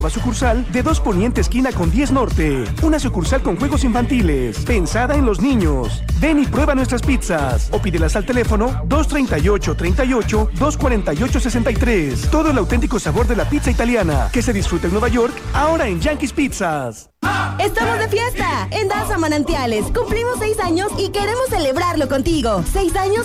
Sucursal de 2 Poniente esquina con 10 Norte. Una sucursal con juegos infantiles, pensada en los niños. Ven y prueba nuestras pizzas o pídelas al teléfono 238-248-63. Todo el auténtico sabor de la pizza italiana que se disfruta en Nueva York, ahora en Yankees Pizzas. ¡Estamos de fiesta! En Danza Manantiales cumplimos 6 años y queremos celebrarlo contigo. 6 años